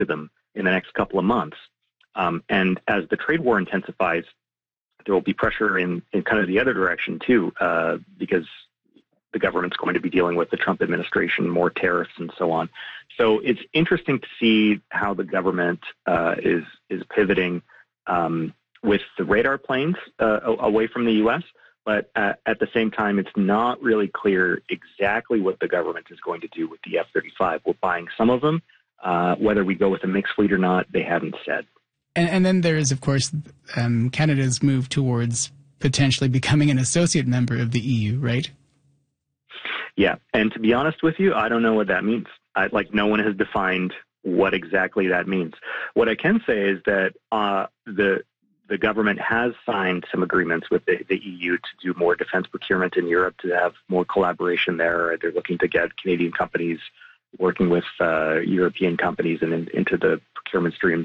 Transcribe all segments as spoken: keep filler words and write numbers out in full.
to them in the next couple of months. Um, and as the trade war intensifies, there will be pressure in, in kind of the other direction too, uh, because the government's going to be dealing with the Trump administration, more tariffs and so on. So it's interesting to see how the government uh, is is pivoting um, with the radar planes uh, away from the U S, but uh, at the same time, it's not really clear exactly what the government is going to do with the F thirty-five. We're buying some of them. Uh, whether we go with a mixed fleet or not, they haven't said. And, and then there is, of course, um, Canada's move towards potentially becoming an associate member of the E U, right? Yeah, and to be honest with you, I don't know what that means. I, like, no one has defined what exactly that means. What I can say is that uh, the the government has signed some agreements with the, the E U to do more defense procurement in Europe, to have more collaboration there. They're looking to get Canadian companies working with uh, European companies and in, into the procurement streams.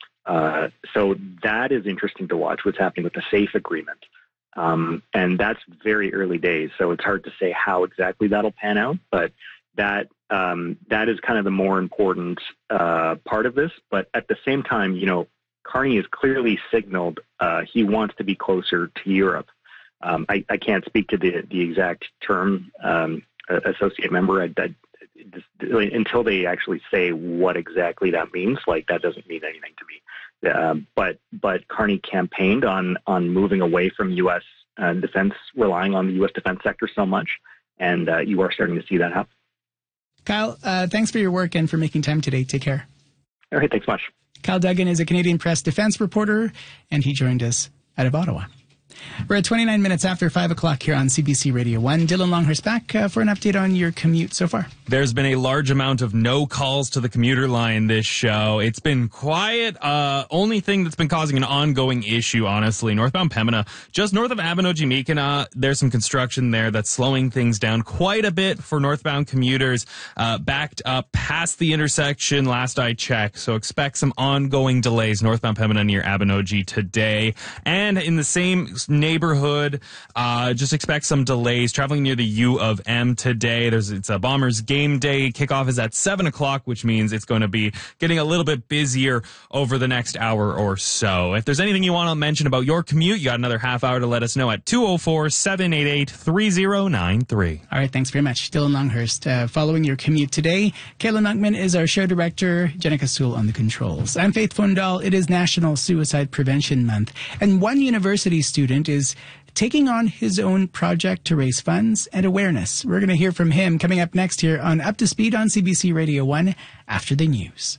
Uh, so that is interesting to watch, what's happening with the SAFE agreement. Um, and that's very early days, so it's hard to say how exactly that'll pan out, but that um, that is kind of the more important uh, part of this. But at the same time, you know, Carney has clearly signaled uh, he wants to be closer to Europe. Um, I, I can't speak to the, the exact term, um, associate member, I, I, just, until they actually say what exactly that means. Like, that doesn't mean anything to me. Uh, but but Carney campaigned on on moving away from U S uh, defense, relying on the U S defense sector so much, and uh, you are starting to see that happen. Kyle, uh, thanks for your work and for making time today. Take care. All right, thanks much. Kyle Duggan is a Canadian Press defense reporter, and he joined us out of Ottawa. We're at twenty-nine minutes after five o'clock here on C B C Radio one. Dylan Longhurst back uh, for an update on your commute so far. There's been a large amount of no calls to the commuter line this show. It's been quiet. Uh, only thing that's been causing an ongoing issue, honestly, northbound Pembina, just north of Abinogi-Meekina, there's some construction there that's slowing things down quite a bit for northbound commuters, uh, backed up past the intersection last I checked. So expect some ongoing delays northbound Pembina near Abinogi today. And in the same neighborhood, uh, just expect some delays traveling near the U of M today. There's it's a Bombers game day. Kickoff is at seven o'clock, which means it's going to be getting a little bit busier over the next hour or so. If there's anything you want to mention about your commute, you got another half hour to let us know at two oh four, seven eight eight, three oh nine three. All right, thanks very much. Dylan Longhurst, uh, following your commute today. Kayla Nuckman is our show director. Jenica Sewell on the controls. I'm Faith Fundal. It is National Suicide Prevention Month, and one university student is taking on his own project to raise funds and awareness. We're going to hear from him coming up next here on Up to Speed on C B C Radio one after the news.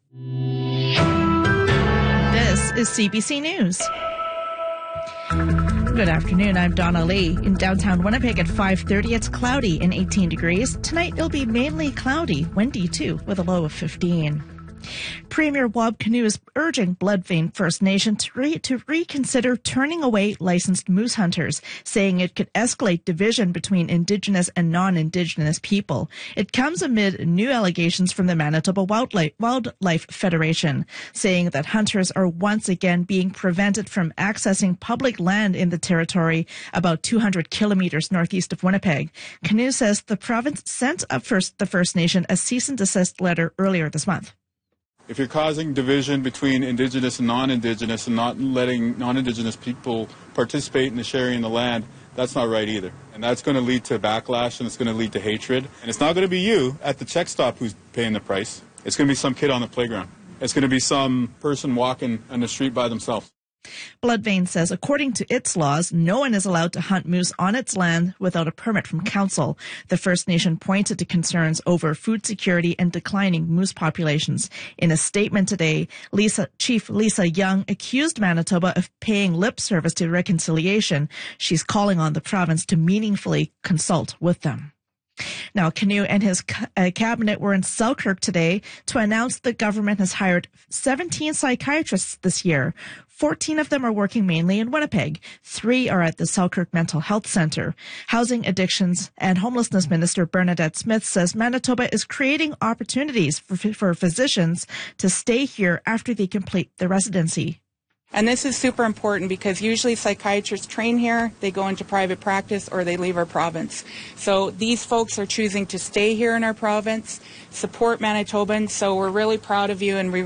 This is C B C News. Good afternoon, I'm Donna Lee. In downtown Winnipeg at five thirty, it's cloudy and eighteen degrees. Tonight it'll be mainly cloudy, windy too, with a low of fifteen. Premier Wab Kinew is urging Bloodvein First Nation to, re- to reconsider turning away licensed moose hunters, saying it could escalate division between Indigenous and non-Indigenous people. It comes amid new allegations from the Manitoba Wildlife, Wildlife Federation, saying that hunters are once again being prevented from accessing public land in the territory about two hundred kilometers northeast of Winnipeg. Kinew says the province sent up first the First Nation a cease and desist letter earlier this month. If you're causing division between Indigenous and non-Indigenous and not letting non-Indigenous people participate in the sharing of the land, that's not right either. And that's going to lead to backlash, and it's going to lead to hatred. And it's not going to be you at the check stop who's paying the price. It's going to be some kid on the playground. It's going to be some person walking on the street by themselves. Bloodvein says according to its laws, no one is allowed to hunt moose on its land without a permit from council. The First Nation pointed to concerns over food security and declining moose populations. In a statement today, Lisa, Chief Lisa Young accused Manitoba of paying lip service to reconciliation. She's calling on the province to meaningfully consult with them. Now, Kinew and his uh, cabinet were in Selkirk today to announce the government has hired seventeen psychiatrists this year. fourteen of them are working mainly in Winnipeg. Three are at the Selkirk Mental Health Centre. Housing, Addictions and Homelessness Minister Bernadette Smith says Manitoba is creating opportunities for, for physicians to stay here after they complete their residency. And this is super important because usually psychiatrists train here, they go into private practice, or they leave our province. So these folks are choosing to stay here in our province, support Manitobans, so we're really proud of you, and we